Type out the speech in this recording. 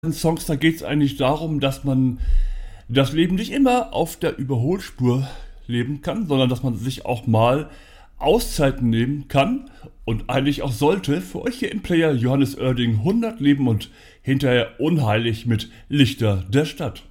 Songs, da geht es eigentlich darum, dass man das Leben nicht immer auf der Überholspur leben kann, sondern dass man sich auch mal Auszeiten nehmen kann und eigentlich auch sollte. Für euch hier im Player Johannes Oerding 100 Leben und hinterher unheilig mit Lichter der Stadt.